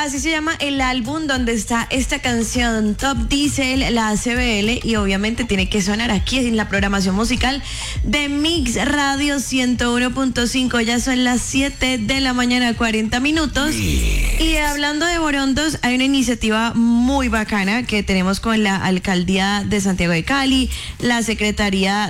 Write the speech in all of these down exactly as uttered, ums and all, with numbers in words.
así se llama el álbum donde está esta canción, Top Diesel, la A C B L, y obviamente tiene que sonar aquí en la programación musical de Mix Radio ciento uno punto cinco. Ya son las siete de la mañana, cuarenta minutos. Y hablando de borondos, hay una iniciativa muy bacana que tenemos con la Alcaldía de Santiago de Cali, la Secretaría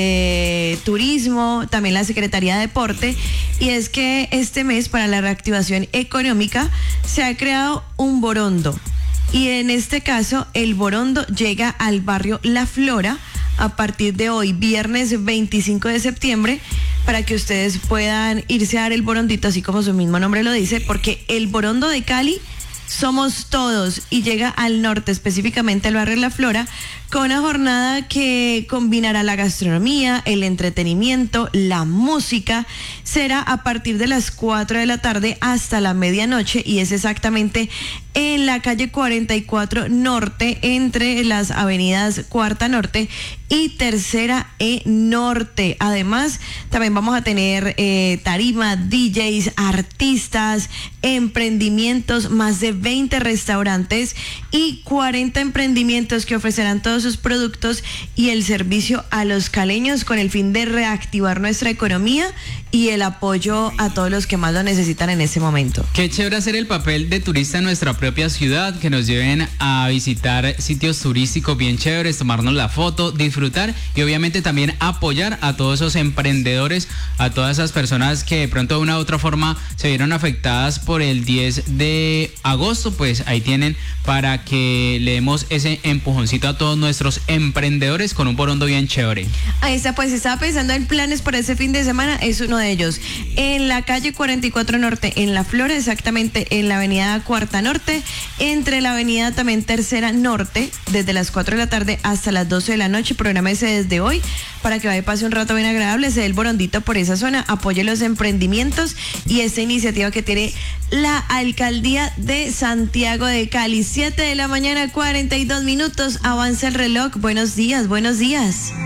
de Turismo, también la Secretaría de Deporte, y es que este mes, para la reactivación económica, se ha creado un borondo, y en este caso el borondo llega al barrio La Flora a partir de hoy, viernes veinticinco de septiembre, para que ustedes puedan irse a dar el borondito, así como su mismo nombre lo dice, porque el borondo de Cali somos todos, y llega al norte, específicamente al barrio La Flora, con una jornada que combinará la gastronomía, el entretenimiento, la música. Será a partir de las cuatro de la tarde hasta la medianoche, y es exactamente en la calle cuarenta y cuatro Norte, entre las avenidas Cuarta Norte y Tercera E Norte. Además, también vamos a tener eh, tarima, D Js, artistas, emprendimientos, más de veinte restaurantes y cuarenta emprendimientos que ofrecerán todos sus productos y el servicio a los caleños, con el fin de reactivar nuestra economía y el apoyo a todos los que más lo necesitan en este momento. Qué chévere hacer el papel de turista en nuestra propia ciudad, que nos lleven a visitar sitios turísticos bien chéveres, tomarnos la foto, disfrutar y obviamente también apoyar a todos esos emprendedores, a todas esas personas que de pronto de una u otra forma se vieron afectadas por el diez de agosto. Pues ahí tienen para que le demos ese empujoncito a todos nuestros emprendedores con un borondo bien chévere. Ahí está, pues estaba pensando en planes para ese fin de semana, es uno de ellos. En la calle cuarenta y cuatro Norte, en La Flora, exactamente en la avenida Cuarta Norte, entre la avenida también Tercera Norte, desde las cuatro de la tarde hasta las doce de la noche. Prográmese desde hoy para que vaya y pase un rato bien agradable, se dé el borondito por esa zona, apoye los emprendimientos y esta iniciativa que tiene la Alcaldía de Santiago de Cali. Siete de la mañana, cuarenta y dos minutos, avanza el reloj. Buenos días, buenos días.